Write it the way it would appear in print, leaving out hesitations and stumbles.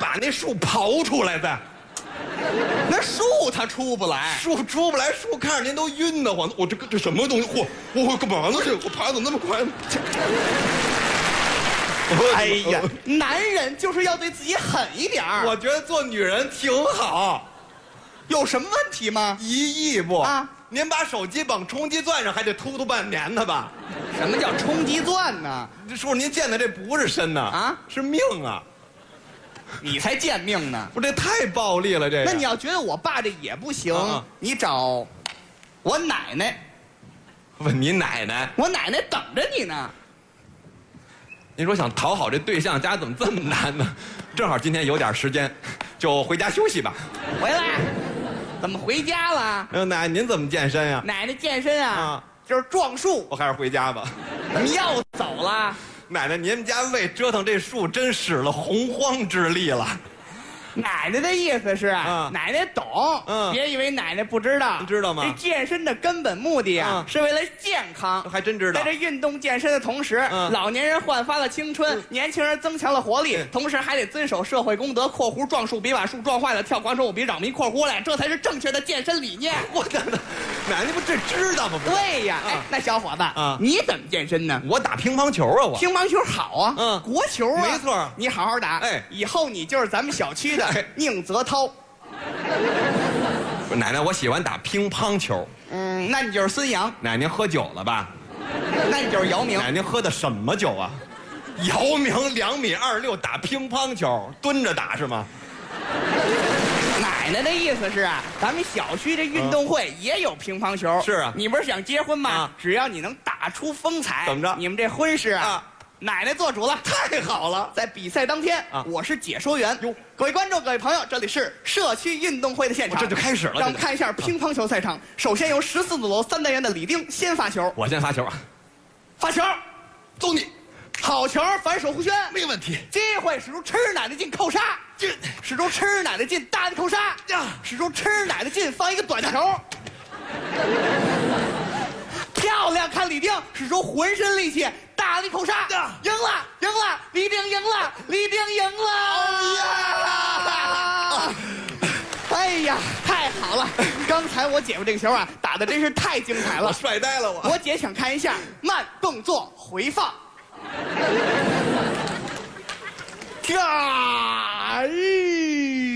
把那树刨出来再。 那树它出不来， 树出不来，树看着您都晕得慌。我这什么东西？我干嘛呢？我爬得怎么那么快？ 哎呀，男人就是要对自己狠一点儿。 我觉得做女人挺好， 有什么问题吗？ 一亿不啊？ 您把手机绑冲击钻上，还得突半年呢吧？ 什么叫冲击钻呢？ 这叔，您见的这不是身呐， 啊， 是命啊！ 你才贱命呢！ 不，这太暴力了，这个。 那你要觉得我爸这也不行，你找我奶奶。 问你奶奶， 我奶奶等着你呢。 您说想讨好这对象，家怎么这么难呢？正好今天有点时间，就回家休息吧。 回来？怎么回家了？ 奶奶，您怎么健身呀？ 奶奶健身啊，就是撞树。 我还是回家吧。 你要走了？ 奶奶，您们家为折腾这树真使了洪荒之力了。 奶奶的意思是，奶奶懂，别以为奶奶不知道。 你知道吗？ 这健身的根本目的啊，是为了健康。 还真知道。 在这运动健身的同时，老年人焕发了青春，年轻人增强了活力，同时还得遵守社会公德（括弧撞树别把树撞坏了，跳广场舞别扰民）（括弧来），这才是正确的健身理念。 我的奶奶不这知道吗？ 对呀，哎，那小伙子你怎么健身呢？ 我打乒乓球啊，我乒乓球好啊，国球啊， 没错， 你好好打，以后你就是咱们小区的宁泽涛。 奶奶，我喜欢打乒乓球。 那你就是孙杨。 奶奶，您喝酒了吧？ 那你就是姚明。 奶奶，您喝的什么酒啊？姚明2.26米打乒乓球，蹲着打是吗？ 奶奶的意思是啊，咱们小区这运动会也有乒乓球。 是啊， 你不是想结婚吗？只要你能打出风采， 怎么着？ 你们这婚事啊，奶奶做主了。 太好了！ 在比赛当天我是解说员。各位观众，各位朋友，这里是社区运动会的现场， 这就开始了。 让我们看一下乒乓球赛场。首先由14组楼3单元的李丁先发球。 我先发球啊！ 发球， 走你！ 好球，反手弧圈， 没问题。 机会使出吃奶奶劲扣杀，使出吃奶奶劲大力扣杀，使出吃奶奶劲放一个短球。漂亮，看李丁使出浑身力气大力扣杀，赢了，赢了，李丁赢了，李丁赢了！哎呀，太好了！刚才我姐夫这个球啊，打的真是太精彩了， 我帅呆了我。 我姐想看一下慢动作回放。哎